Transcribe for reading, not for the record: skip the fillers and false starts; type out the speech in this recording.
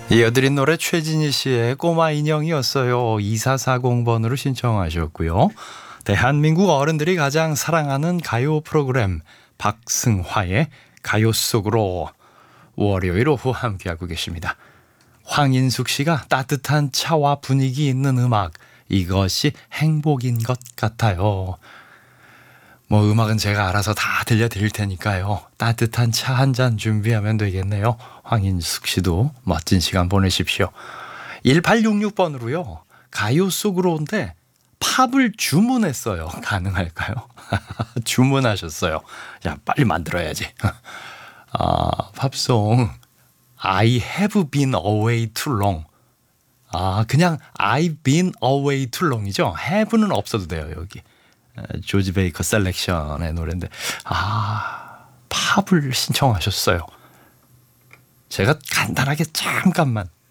이어드린 노래 최진희 씨의 꼬마 인형이었어요. 2440번으로 신청하셨고요. 대한민국 어른들이 가장 사랑하는 가요 프로그램 박승화의 가요 속으로 월요일 오후 함께하고 계십니다. 황인숙 씨가 따뜻한 차와 분위기 있는 음악, 이것이 행복인 것 같아요. 뭐 음악은 제가 알아서 다 들려드릴 테니까요. 따뜻한 차 한 잔 준비하면 되겠네요. 황인숙 씨도 멋진 시간 보내십시오. 1866번으로요. 가요 속으로인데 팝을 주문했어요. 가능할까요? 주문하셨어요. 자, 빨리 만들어야지. 팝송 I have been away too long. 그냥 I've been away too long이죠. have는 없어도 돼요. 여기 조지 베이커 셀렉션의 노래인데 팝을 신청하셨어요. 제가 간단하게 잠깐만